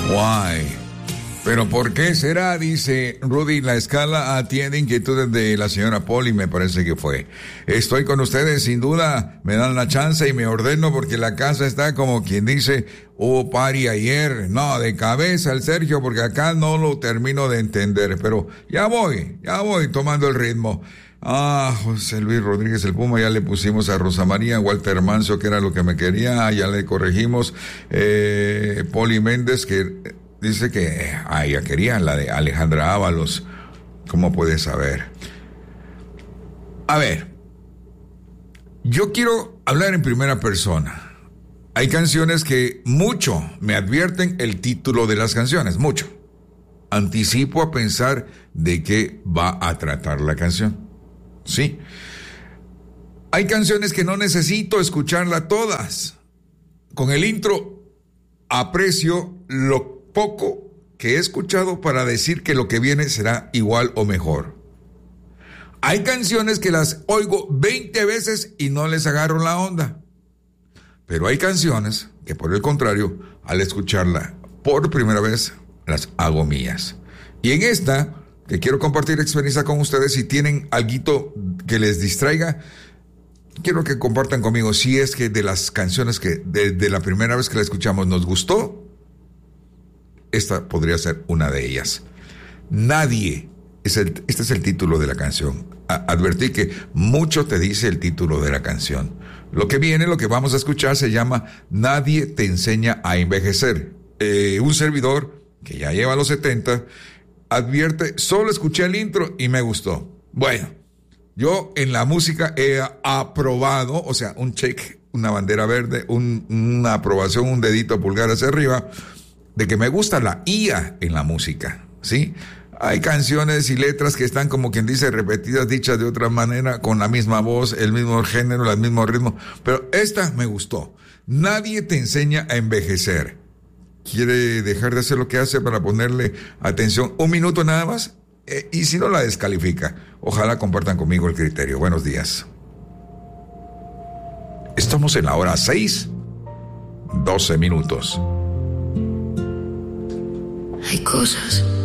Why? ¿Pero por qué será? Dice Rudy, la escala atiende inquietudes de la señora Poli, me parece que fue. Estoy con ustedes, sin duda, me dan la chance y me ordeno porque la casa está como quien dice, hubo party ayer. No, de cabeza el Sergio, porque acá no lo termino de entender, pero ya voy tomando el ritmo. José Luis Rodríguez el Puma, ya le pusimos a Rosa María, Walter Manso, que era lo que me quería, ya le corregimos. Poli Méndez, que dice que ya quería la de Alejandra Ábalos. ¿Cómo puedes saber? A ver, yo quiero hablar en primera persona. Hay canciones que mucho me advierten el título de las canciones, mucho. Anticipo a pensar de qué va a tratar la canción. Sí. Hay canciones que no necesito escucharlas todas. Con el intro aprecio lo poco que he escuchado para decir que lo que viene será igual o mejor. Hay canciones que las oigo 20 veces y no les agarro la onda. Pero hay canciones que, por el contrario, al escucharla por primera vez, las hago mías. Y en esta, que quiero compartir experiencia con ustedes, si tienen alguito que les distraiga, quiero que compartan conmigo si es que de las canciones que de la primera vez que la escuchamos nos gustó. Esta podría ser una de ellas. Nadie, este es el título de la canción. Advertí que mucho te dice el título de la canción. Lo que vamos a escuchar se llama Nadie te enseña a envejecer. Un servidor que ya lleva los 70 advierte, solo escuché el intro y me gustó. Bueno, yo en la música he aprobado, o sea, un check, una bandera verde, una aprobación, un dedito pulgar hacia arriba, de que me gusta la IA en la música, ¿sí? Hay canciones y letras que están como quien dice repetidas, dichas de otra manera, con la misma voz, el mismo género, el mismo ritmo, pero esta me gustó. Nadie te enseña a envejecer. ¿Quiere dejar de hacer lo que hace para ponerle atención? Un minuto nada más, y si no la descalifica, ojalá compartan conmigo el criterio. Buenos días. Estamos en la hora 6:12. Hay cosas